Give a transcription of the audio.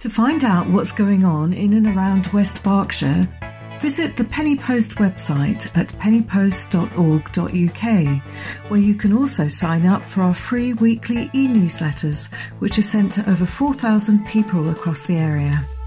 To find out what's going on in and around West Berkshire, visit the Penny Post website at pennypost.org.uk, where you can also sign up for our free weekly e-newsletters, which are sent to over 4,000 people across the area.